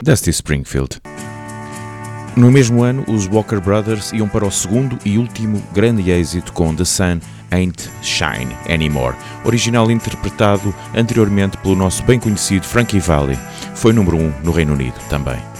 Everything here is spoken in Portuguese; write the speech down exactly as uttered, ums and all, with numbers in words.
Dusty Springfield. No mesmo ano, os Walker Brothers iam para o segundo e último grande êxito com The Sun Ain't Shine Anymore, original interpretado anteriormente pelo nosso bem conhecido Frankie Valli. Foi número um no Reino Unido também.